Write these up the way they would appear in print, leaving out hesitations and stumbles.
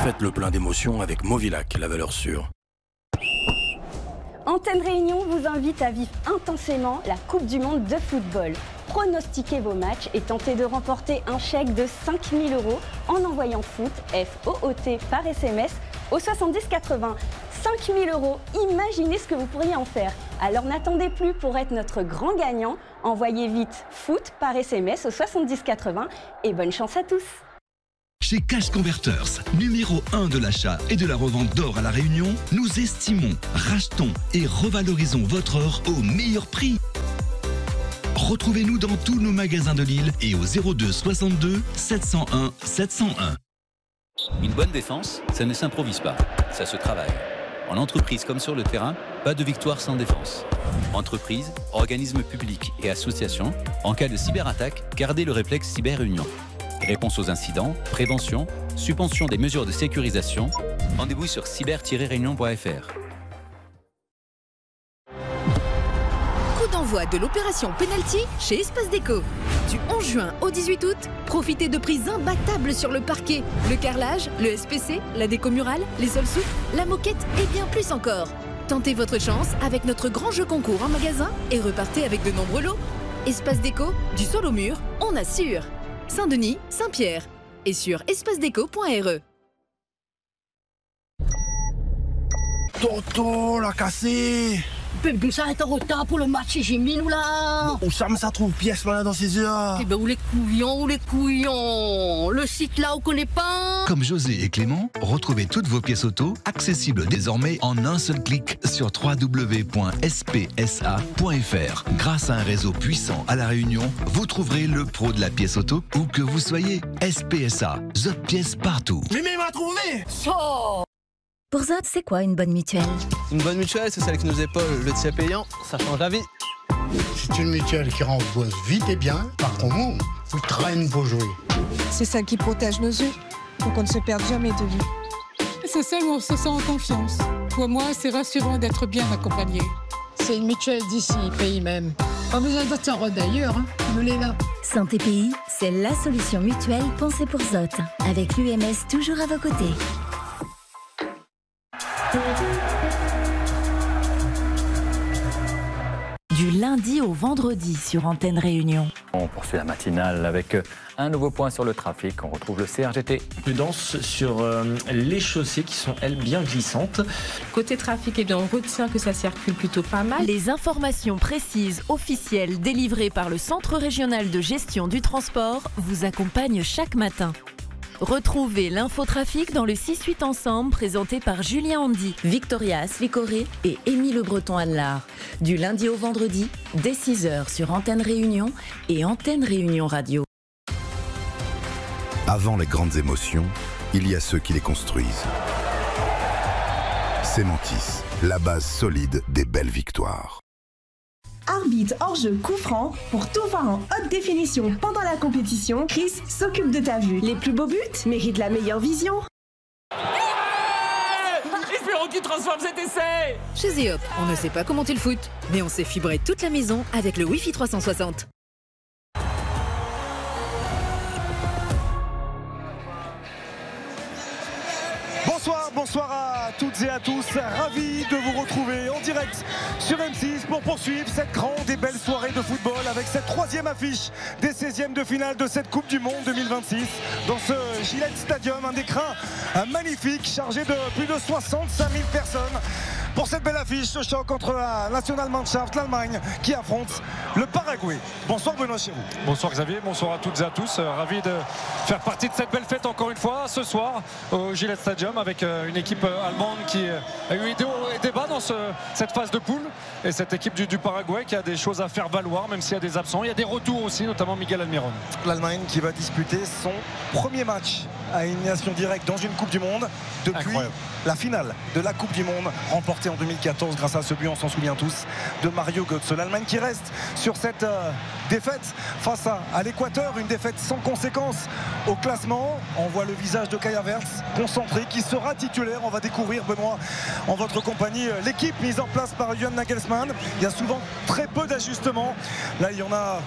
Faites le plein d'émotions avec Movilac, la valeur sûre. Antenne Réunion vous invite à vivre intensément la Coupe du Monde de football. Pronostiquez vos matchs et tentez de remporter un chèque de 5 000 € en envoyant foot, F-O-O-T, par SMS au 70 80. 5 000 €, imaginez ce que vous pourriez en faire. Alors n'attendez plus pour être notre grand gagnant. Envoyez vite foot par SMS au 70 80 et bonne chance à tous. Chez Cash Converters, numéro 1 de l'achat et de la revente d'or à La Réunion, nous estimons, rachetons et revalorisons votre or au meilleur prix. Retrouvez-nous dans tous nos magasins de Lille et au 02 62 701 701. Une bonne défense, ça ne s'improvise pas, ça se travaille. En entreprise comme sur le terrain, pas de victoire sans défense. Entreprises, organismes publics et associations, en cas de cyberattaque, gardez le réflexe Cyber-Réunion. Réponse aux incidents, prévention, suspension des mesures de sécurisation. Rendez-vous sur cyber-réunion.fr. Coup d'envoi de l'opération Penalty chez Espace Déco. Du 11 juin au 18 août, profitez de prix imbattables sur le parquet, le carrelage, le SPC, la déco murale, les sols souples, la moquette et bien plus encore. Tentez votre chance avec notre grand jeu concours en magasin et repartez avec de nombreux lots. Espace Déco, du sol au mur, on assure. Saint-Denis, Saint-Pierre et sur espacedeco.re. Toto, la cassé. Bébé, ça est en retard pour le match chez Jimmy, nous là. Où ça trouve pièce là dans ses yeux. Eh ben, où les couillons. Le site là, on connaît pas. Comme José et Clément, retrouvez toutes vos pièces auto accessibles désormais en un seul clic sur www.spsa.fr. Grâce à un réseau puissant à La Réunion, vous trouverez le pro de la pièce auto où que vous soyez. SPSA, the pièce partout. Mais m'a trouvé. So. Pour Zot, c'est quoi une bonne mutuelle? Une bonne mutuelle, c'est celle qui nous épaule. Le tiers payant, ça change la vie. C'est une mutuelle qui rembourse vite et bien. Par contre, vous traînez vos jouets. C'est celle qui protège nos yeux, pour qu'on ne se perde jamais de vue. C'est celle où on se sent en confiance. Pour moi, c'est rassurant d'être bien accompagné. C'est une mutuelle d'ici, pays même. Pas besoin d'attendre d'ailleurs, hein. Nous l'est là. Santé Pays, c'est la solution mutuelle pensée pour Zot. Avec l'UMS toujours à vos côtés. Du lundi au vendredi sur Antenne Réunion. On poursuit la matinale avec un nouveau point sur le trafic. On retrouve le CRGT. Prudence sur les chaussées qui sont, elles, bien glissantes. Côté trafic, eh bien, on retient que ça circule plutôt pas mal. Les informations précises, officielles, délivrées par le Centre régional de gestion du transport vous accompagnent chaque matin. Retrouvez l'infotrafic dans le 6-8 ensemble présenté par Julien Andy, Victoria Aslicoré et Émile Le Breton-Allard. Du lundi au vendredi, dès 6h sur Antenne Réunion et Antenne Réunion Radio. Avant les grandes émotions, il y a ceux qui les construisent. Cementis, la base solide des belles victoires. Arbitre hors-jeu coup franc, pour tout voir en haute définition pendant la compétition, Chris s'occupe de ta vue. Les plus beaux buts méritent la meilleure vision. Espérons qu'il transforme cet essai. Chez Zeop, on ne sait pas commenter le foot, mais on sait fibrer toute la maison avec le Wi-Fi 360. Bonsoir à toutes et à tous, ravi de vous retrouver en direct sur M6 pour poursuivre cette grande et belle soirée de football avec cette troisième affiche des 16e de finale de cette Coupe du Monde 2026 dans ce Gillette Stadium, un écrin magnifique chargé de plus de 65 000 personnes. Pour cette belle affiche, ce choc entre la Nationalmannschaft, l'Allemagne, qui affronte le Paraguay. Bonsoir Benoît Chirou. Bonsoir Xavier, bonsoir à toutes et à tous. Ravi de faire partie de cette belle fête encore une fois ce soir au Gillette Stadium avec une équipe allemande qui a eu des hauts et des bas dans cette phase de poule. Et cette équipe du Paraguay qui a des choses à faire valoir, même s'il y a des absents. Il y a des retours aussi, notamment Miguel Almiron. L'Allemagne qui va disputer son premier match à élimination directe dans une Coupe du Monde depuis la finale de la Coupe du Monde remportée en 2014 grâce à ce but, on s'en souvient tous, de Mario Götze. L'Allemagne qui reste sur cette défaite face à l'Équateur, une défaite sans conséquence au classement. On voit le visage de Kai Havertz concentré, qui sera titulaire. On va découvrir, Benoît, en votre compagnie, l'équipe mise en place par Julian Nagelsmann. Il y a souvent très peu d'ajustements. Là, il y en a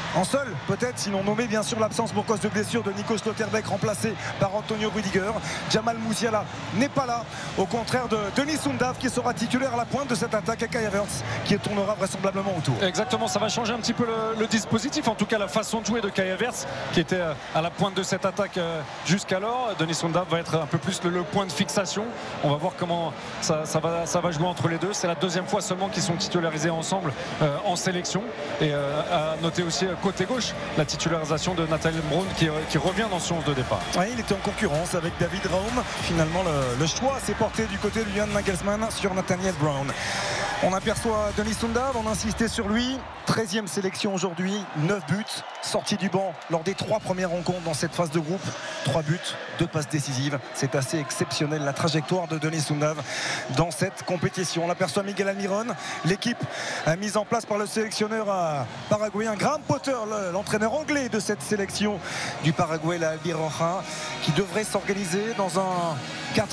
en seul, peut-être, sinon nommé bien sûr l'absence pour cause de blessure de Nico Schlotterbeck, remplacé par Antonio Rüdiger. Jamal Musiala n'est pas là, au contraire de Denis Undav qui sera titulaire à la pointe de cette attaque, à Kai Havertz qui tournera vraisemblablement autour. Exactement, ça va changer un petit peu le dispositif, en tout cas la façon de jouer de Kai Havertz qui était à la pointe de cette attaque jusqu'alors. Denis Undav va être un peu plus le point de fixation. On va voir comment ça va jouer entre les deux. C'est la deuxième fois seulement qu'ils sont titularisés ensemble en sélection. Et à noter aussi côté gauche la titularisation de Nathaniel Brown qui revient dans son 11 de départ. Ouais, il était en concurrence avec David Raum. Finalement le choix s'est porté du côté de Julian Nagelsmann sur Nathaniel Brown. On aperçoit Denis Undav, on insistait sur lui. 13e sélection aujourd'hui, 9 buts, sorti du banc lors des 3 premières rencontres dans cette phase de groupe. 3 buts, 2 passes décisives. C'est assez exceptionnel la trajectoire de Denis Undav dans cette compétition. On aperçoit Miguel Almiron, l'équipe mise en place par le sélectionneur paraguayen Graham Potter, l'entraîneur anglais de cette sélection du Paraguay, la Albirroja, qui devrait s'organiser dans un 4-1-4-1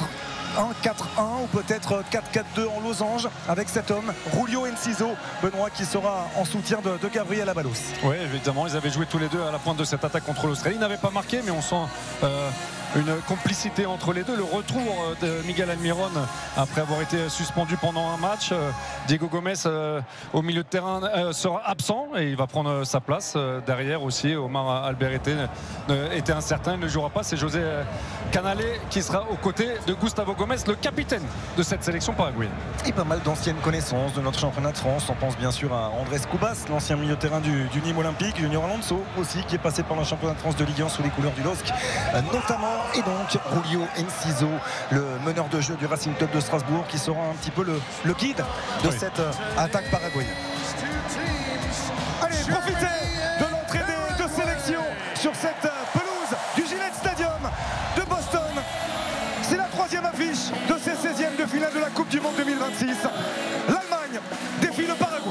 ou peut-être 4-4-2 en losange avec cet homme, Julio Enciso, Benoît, qui sera en soutien de Gabriel Avalos. Oui, évidemment, ils avaient joué tous les deux à la pointe de cette attaque contre l'Australie. Ils n'avaient pas marqué, mais on sent une complicité entre les deux. Le retour de Miguel Almiron après avoir été suspendu pendant un match. Diego Gomez au milieu de terrain sera absent et il va prendre sa place. Derrière aussi, Omar Alberete était incertain, il ne jouera pas. C'est José Canale qui sera aux côtés de Gustavo Gomez, le capitaine de cette sélection paraguayenne. Et pas mal d'anciennes connaissances de notre championnat de France. On pense bien sûr à Andrés Cubas, l'ancien milieu de terrain du Nîmes Olympique, Junior Alonso aussi, qui est passé par le championnat de France de Ligue 1 sous les couleurs du LOSC notamment. Et donc Julio Enciso, le meneur de jeu du Racing Club de Strasbourg, qui sera un petit peu le guide de cette attaque paraguayenne. Allez, profitez de l'entrée des deux sélections sur cette